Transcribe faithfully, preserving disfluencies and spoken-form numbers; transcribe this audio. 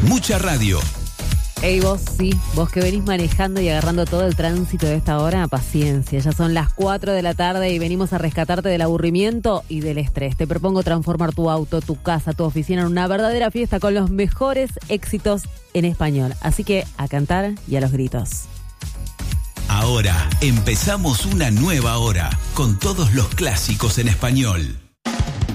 Mucha radio. Ey, vos sí, vos que venís manejando y agarrando todo el tránsito de esta hora, paciencia, ya son las cuatro de la tarde y venimos a rescatarte del aburrimiento y del estrés. Te propongo transformar tu auto, tu casa, tu oficina en una verdadera fiesta con los mejores éxitos en español. Así que a cantar y a los gritos. Ahora empezamos una nueva hora con todos los clásicos en español.